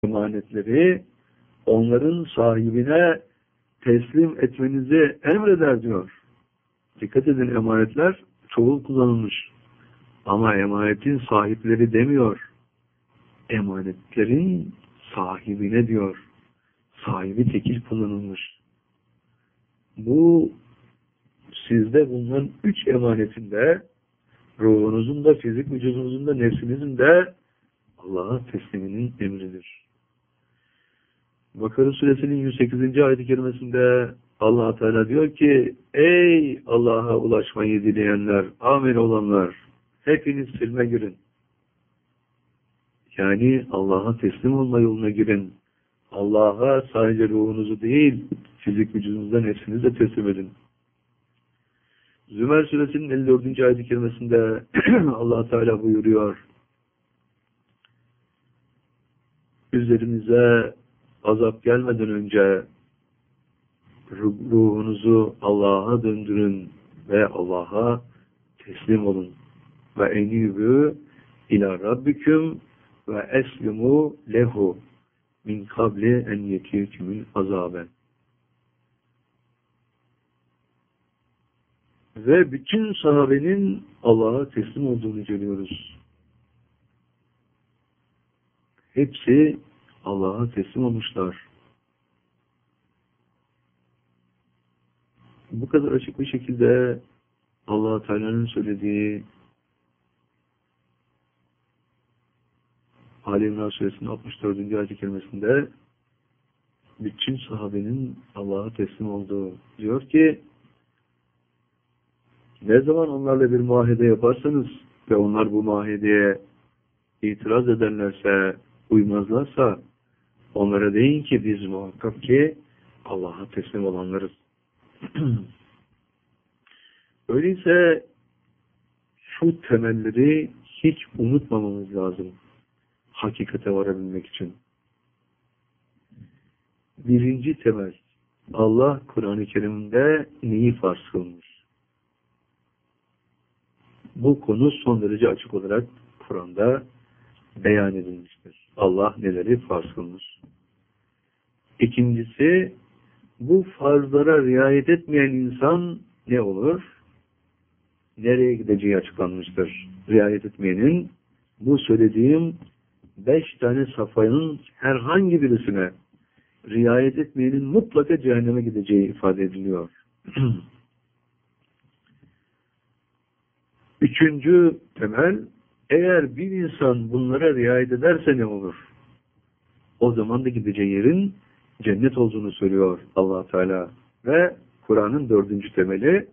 emanetleri onların sahibine teslim etmenizi emreder diyor. Dikkat edin, emanetler çoğul kullanılmış. Ama emanetin sahipleri demiyor. Emanetlerin sahibine diyor. Sahibi tekil kullanılmış. Bu sizde bulunan 3 emanetinde, ruhunuzun da, fizik vücudunuzun da, nefsinizin de Allah'a tesliminin emridir. Bakara suresinin 108. ayet-i kerimesinde Allah Teala diyor ki: ey Allah'a ulaşmayı dileyenler, amel olanlar, hepiniz silme girin. Yani Allah'a teslim olma yoluna girin. Allah'a sadece ruhunuzu değil, fizik vücudunuzda, nefsinizi de teslim edin. Zümer suresinin 54. ayet-i kerimesinde Allah Teala buyuruyor: üzerinize azap gelmeden önce ruhunuzu Allah'a döndürün ve Allah'a teslim olun. Ve enibü ila rabbiküm ve eslimu lehu min kabli en yetiyekümül azaben. Ve bütün sahabenin Allah'a teslim olduğunu görüyoruz. Hepsi Allah'a teslim olmuşlar. Bu kadar açık bir şekilde Allah Teala'nın söylediği Ali İmran suresinin 64. ayet-i kerimesinde bütün sahabenin Allah'a teslim olduğu diyor ki, ne zaman onlarla bir muahede yaparsanız ve onlar bu muahedeye itiraz ederlerse, uymazlarsa onlara deyin ki biz muhakkak ki Allah'a teslim olanlarız. Öyleyse şu temelleri hiç unutmamamız lazım hakikate varabilmek için. Birinci temel, Allah Kur'an-ı Kerim'de neyi farz kılmış? Bu konu son derece açık olarak Kur'an'da beyan edilmiştir. Allah neleri farz kılmış? İkincisi, bu farzlara riayet etmeyen insan ne olur? Nereye gideceği açıklanmıştır. Riayet etmeyenin, bu söylediğim 5 tane safhanın herhangi birisine riayet etmeyenin mutlaka cehenneme gideceği ifade ediliyor. Üçüncü temel, eğer bir insan bunlara riayet ederse ne olur? O zaman da gideceği yerin cennet olduğunu söylüyor Allah Teala. Ve Kur'an'ın 4. temeli,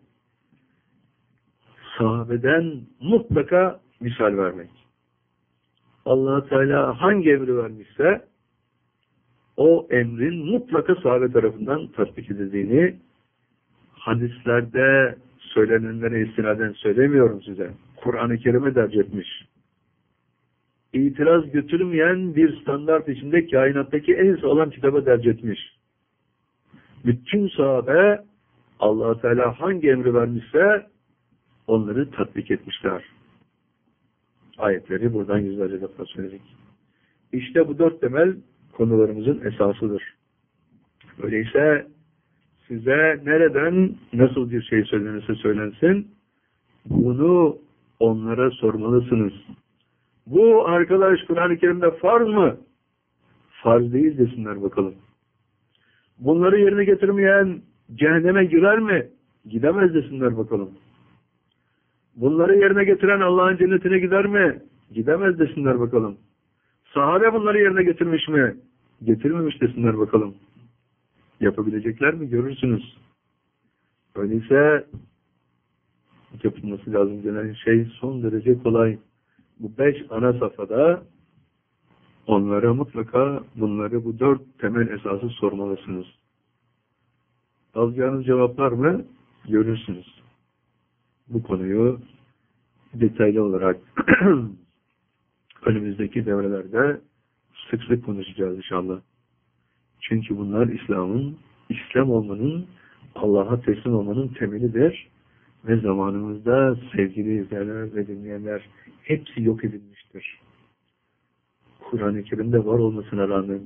sahabeden mutlaka misal vermek. Allah Teala hangi emri vermişse o emrin mutlaka sahabe tarafından tatbik edildiğini hadislerde söylenenlere istinaden söylemiyorum size. Kur'an-ı Kerim'e derc etmiş. İtiraz götürmeyen bir standart içinde kainattaki en sağlam kitaba derc etmiş. Bütün sahabe Allah Teala hangi emri vermişse onları tatbik etmişler. Ayetleri buradan yüzlerce defa söyledik. İşte bu 4 temel konularımızın esasıdır. Öyleyse size nereden nasıl bir şey söylenirse söylensin, bunu onlara sormalısınız. Bu arkadaş Kur'an-ı Kerim'de farz mı? Farz değil desinler bakalım. Bunları yerine getirmeyen cehenneme girer mi? Gidemez desinler bakalım. Bunları yerine getiren Allah'ın cennetine gider mi? Gidemez desinler bakalım. Sahabe bunları yerine getirmiş mi? Getirmemiş desinler bakalım. Yapabilecekler mi? Görürsünüz. Öyleyse yapılması lazım denen şey son derece kolay. Bu 5 ana safhada onlara mutlaka bunları, bu 4 temel esası sormalısınız. Alacağınız cevaplar mı? Görürsünüz. Bu konuyu detaylı olarak önümüzdeki devrelerde sık sık konuşacağız inşallah. Çünkü bunlar İslam olmanın, Allah'a teslim olmanın temelidir. Ve zamanımızda sevgili izleyenler ve dinleyenler hepsi yok edilmiştir. Kur'an-ı Kerim'de var olmasına rağmen